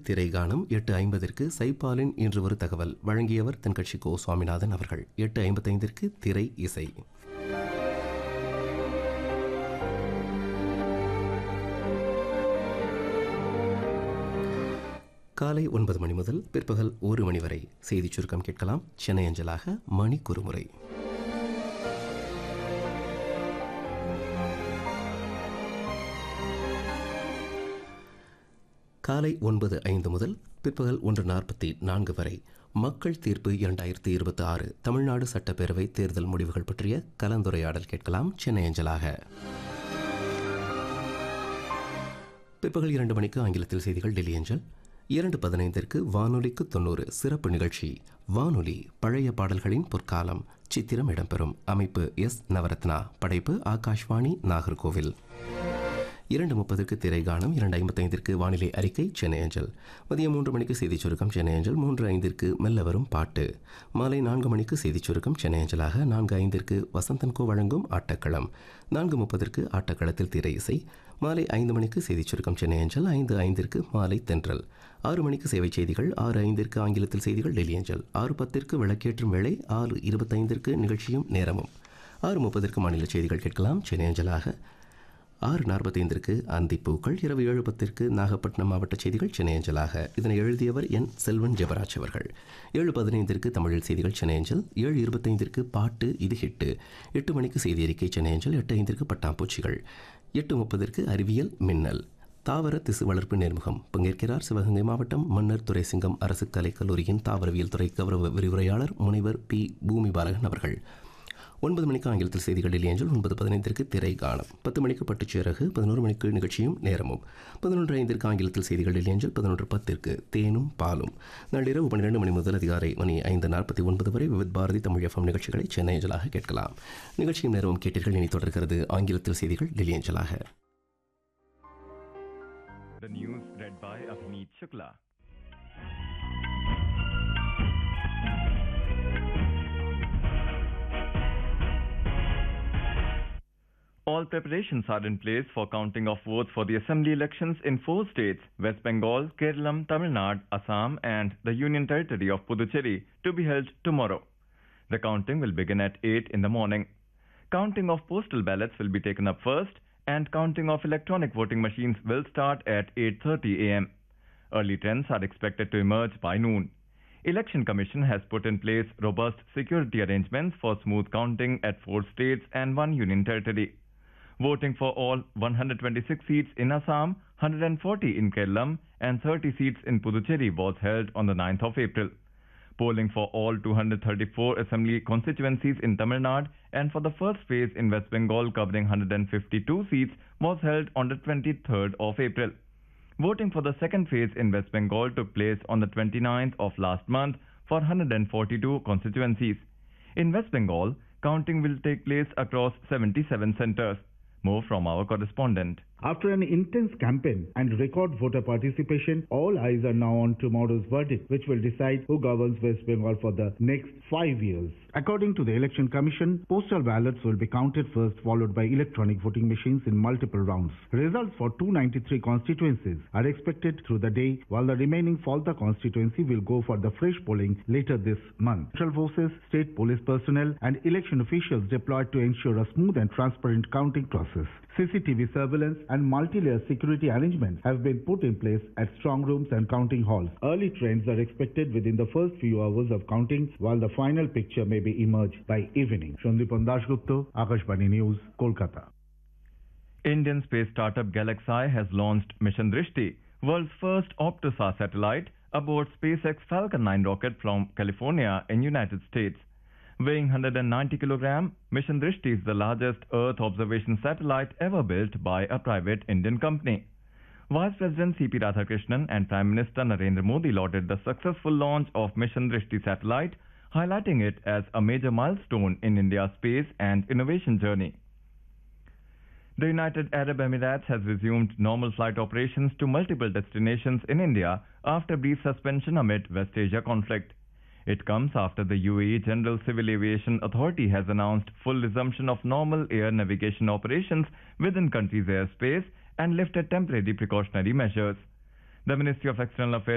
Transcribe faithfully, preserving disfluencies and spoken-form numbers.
திரைகானம். எட்டு ஐம்பதிற்கு சைபாலின் இன்று ஒரு தகவல் வழங்கியவர் தென்கட்சி கோ சுவாமிநாதன் அவர்கள். எட்டு ஐம்பத்தைந்திற்கு திரை இசை. காலை ஒன்பது மணி முதல் பிற்பகல் ஒரு மணி வரை செய்திச் சுருக்கம் கேட்கலாம். சென்னை அஞ்சலாக மணிக்குறுமுறை. காலை ஒன்பது ஐந்து முதல் பிற்பகல் ஒன்று நாற்பத்தி நான்கு வரை மக்கள் தீர்ப்பு இரண்டாயிரத்தி இருபத்தி ஆறு தமிழ்நாடு சட்டப்பேரவை தேர்தல் முடிவுகள் பற்றிய கலந்துரையாடல் கேட்கலாம். சென்னை அஞ்சலாக. பிற்பகல் இரண்டு மணிக்கு ஆங்கிலத்தில் செய்திகள் டெல்லி அஞ்சல். இரண்டு பதினைந்திற்கு வானொலிக்கு தொண்ணூறு சிறப்பு நிகழ்ச்சி. வானொலி பழைய பாடல்களின் பொற்காலம் சித்திரம் இடம்பெறும். அமைப்பு எஸ் நவரத்னா. படைப்பு ஆகாஷ்வாணி நாகர்கோவில். இரண்டு முப்பதுக்கு திரைகானம். இரண்டு ஐம்பத்தைந்திற்கு வானிலை அறிக்கை சென்னை அஞ்சல். மதியம் மூன்று மணிக்கு செய்திச் சுருக்கம் சென்னை அஞ்சல். மூன்று ஐந்திற்கு மெல்ல வரும் பாட்டு. மாலை நான்கு மணிக்கு செய்திச் சுருக்கம் சென்னை அஞ்சலாக. நான்கு ஐந்திற்கு வசந்தன்கோ வழங்கும் ஆட்டக்களம். நான்கு முப்பதற்கு ஆட்டக்களத்தில் திரை இசை. மாலை ஐந்து மணிக்கு செய்திச் சுருக்கம் சென்னை அஞ்சல். ஐந்து ஐந்திற்கு மாலை தென்றல். ஆறு மணிக்கு சேவை செய்திகள். ஆறு ஐந்திற்கு ஆங்கிலத்தில் செய்திகள் டெல்லி அஞ்சல். ஆறு பத்திற்கு விளக்கேற்றும் வேளை. ஆறு இருபத்தைந்திற்கு நிகழ்ச்சியும் நேரமும். ஆறு முப்பதற்கு மாநில செய்திகள் கேட்கலாம் சென்னை அஞ்சலாக. ஆறு நாற்பத்தைந்திற்கு அந்திப்பூக்கள். இரவு ஏழு பத்திற்கு நாகப்பட்டினம் மாவட்ட செய்திகள் சென்னை அஞ்சலாக. இதனை எழுதியவர் என் செல்வன் ஜெபராஜ் அவர்கள். ஏழு பதினைந்திற்கு தமிழில் செய்திகள் சென்னை அஞ்சல். ஏழு இருபத்தைந்திற்கு பாட்டு இது ஹிட்டு. எட்டு மணிக்கு செய்தி அறிக்கை சென்னை அஞ்சல். எட்டு ஐந்திற்கு பட்டாம்பூச்சிகள். எட்டு முப்பதற்கு அறிவியல் மின்னல். தாவர திசு வளர்ப்பு நேர்முகம் பங்கேற்கிறார் சிவகங்கை மாவட்டம் மன்னர் துரைசிங்கம் அரசு கலைக்கல்லூரியின் தாவரவியல் துறை கௌரவ விரிவுரையாளர் முனைவர் பி பூமி பாலகன் அவர்கள். ஒன்பது மணிக்கு ஆங்கிலத்தில் செய்திகள் டெல்லி அஞ்சல். ஒன்பது பதினைந்திற்கு திரை கானம். பத்து மணிக்கு பட்டுச்சேரகு. பதினோரு மணிக்கு நிகழ்ச்சியும் நேரமும். பதினொன்று ஐந்திற்கு ஆங்கிலத்தில் செய்திகள் டெல்லி அஞ்சல். பதினொன்று பத்திற்கு தேனும் பாலும். நள்ளிரவு பன்னிரண்டு மணி முதல் அதிகாலை மணி ஐந்து நாற்பத்தி ஒன்பது வரை விவித் பாரதி தமிழ் எஃப்எம் நிகழ்ச்சிகளை சென்னை அஞ்சலாக கேட்கலாம். நிகழ்ச்சியும் நேரமும் கேட்டீர்கள். இனி தொடர்கிறது ஆங்கிலத்தில் செய்திகள் டெல்லி அஞ்சலாக. The news read by Avneet Shukla. All preparations are in place for counting of votes for the assembly elections in four states, West Bengal, Kerala, Tamil Nadu, Assam and the Union Territory of Puducherry, to be held tomorrow. The counting will begin at eight in the morning. Counting of postal ballots will be taken up first and counting of electronic voting machines will start at eight thirty a m. Early trends are expected to emerge by noon. Election Commission has put in place robust security arrangements for smooth counting at four states and one union territory. Voting for all one hundred twenty-six seats in Assam, one hundred forty in Kerala and thirty seats in Puducherry was held on the ninth of April. Polling for all two hundred thirty-four assembly constituencies in Tamil Nadu and for the first phase in West Bengal covering one hundred fifty-two seats was held on the twenty-third of April. Voting for the second phase in West Bengal took place on the twenty-ninth of last month for one hundred forty-two constituencies. In West Bengal, counting will take place across seventy-seven centers. More from our correspondent. After an intense campaign and record voter participation, all eyes are now on tomorrow's verdict, which will decide who governs West Bengal for the next five years. According to the Election Commission, postal ballots will be counted first, followed by electronic voting machines in multiple rounds. Results for two hundred ninety-three constituencies are expected through the day, while the remaining Falta constituency will go for the fresh polling later this month. Central forces, state police personnel and election officials deployed to ensure a smooth and transparent counting process. C C T V surveillance and multi-layer security arrangements have been put in place at strong rooms and counting halls. Early trends are expected within the first few hours of counting, while the final picture may be emerged by evening. Shandipan Dashgupta, Akashvani News, Kolkata. Indian space startup Galaxy has launched Mission Drishti, world's first Optosat satellite, aboard SpaceX Falcon nine rocket from California in United States. Weighing one hundred ninety kilograms, Mission Drishti is the largest Earth observation satellite ever built by a private Indian company. Vice President C P Radhakrishnan and Prime Minister Narendra Modi lauded the successful launch of Mission Drishti satellite, highlighting it as a major milestone in India's space and innovation journey. The United Arab Emirates has resumed normal flight operations to multiple destinations in India after brief suspension amid West Asia conflict. It comes after the U A E General Civil Aviation Authority has announced full resumption of normal air navigation operations within country's airspace and lifted temporary precautionary measures. The Ministry of External Affairs